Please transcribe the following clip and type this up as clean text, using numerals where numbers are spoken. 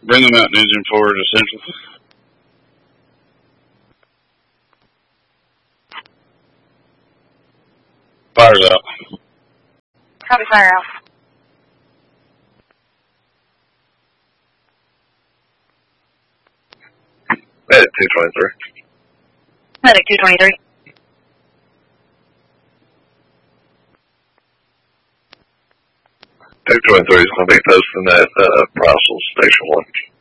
Bring them out and engine forward to Central. Fire's out. Copy, fire out. Medic 223. Medic 223. Two 23 is going to be posting at Russell Station 1.